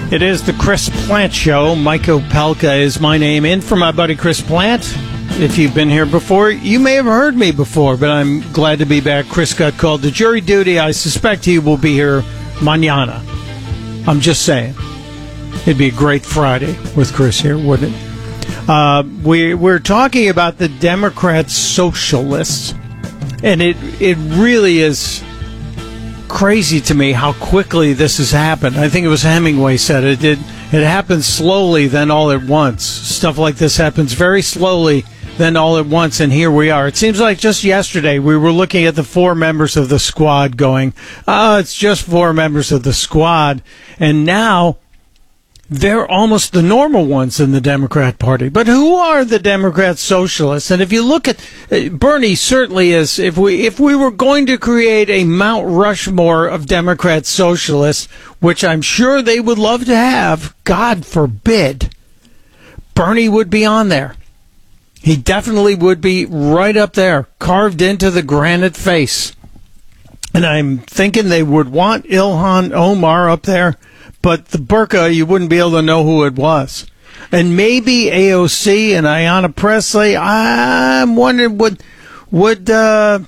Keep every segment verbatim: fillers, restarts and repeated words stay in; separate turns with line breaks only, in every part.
It is the Chris Plant Show. Mike Opelka is my name. In for my buddy Chris Plant. If you've been here before, you may have heard me before, but I'm glad to be back. Chris got called to jury duty. I suspect he will be here mañana. I'm just saying. It'd be a great Friday with Chris here, wouldn't it? Uh, we, we're talking about the Democrat socialists, and it it really is crazy to me how quickly this has happened. I think it was Hemingway said it. It, it happens slowly, then all at once. Stuff like this happens very slowly, then all at once, and here we are. It seems like just yesterday we were looking at the four members of the squad going, oh, it's just four members of the squad. And now they're almost the normal ones in the Democrat Party. But who are the Democrat socialists? And if you look at uh, Bernie, certainly is. If we if we were going to create a Mount Rushmore of Democrat socialists, which I'm sure they would love to have, God forbid, Bernie would be on there. He definitely would be right up there, carved into the granite face. And I'm thinking they would want Ilhan Omar up there. But the burqa, you wouldn't be able to know who it was. And maybe A O C and Ayanna Pressley, I'm wondering, would would uh,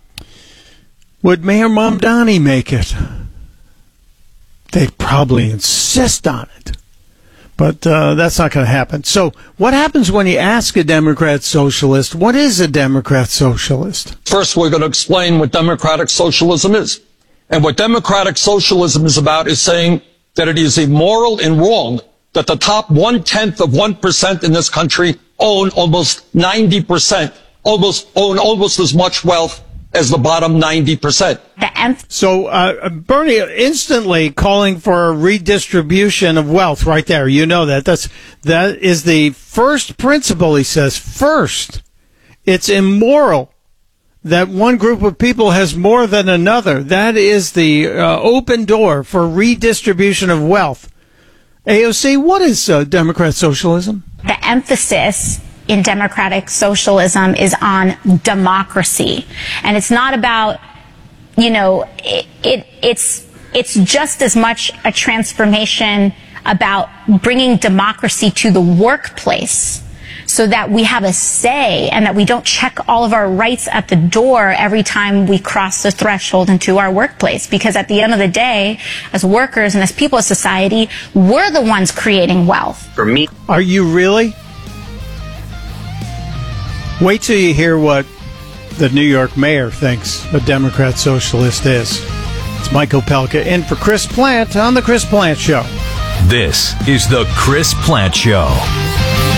would Mayor Mamdani make it? They'd probably insist on it. But uh, that's not going to happen. So what happens when you ask a Democrat socialist, what is a Democrat socialist?
First, we're going to explain what democratic socialism is. And what democratic socialism is about is saying that it is immoral and wrong that the top one-tenth of one percent in this country own almost ninety percent, almost own almost as much wealth as the bottom ninety percent.
So uh, Bernie instantly calling for a redistribution of wealth right there. You know that. That's, that is the first principle, he says. First, it's immoral that one group of people has more than another. That is the uh, open door for redistribution of wealth. A O C, what is uh, Democrat socialism?
The emphasis in democratic socialism is on democracy. And it's not about, you know, it, it it's it's just as much a transformation about bringing democracy to the workplace, so that we have a say and that we don't check all of our rights at the door every time we cross the threshold into our workplace. Because at the end of the day, as workers and as people of society, we're the ones creating wealth.
For me. Are you really? Wait till you hear what the New York mayor thinks a Democrat socialist is. It's Mike Opelka in for Chris Plant on The Chris Plant Show.
This is The Chris Plant Show.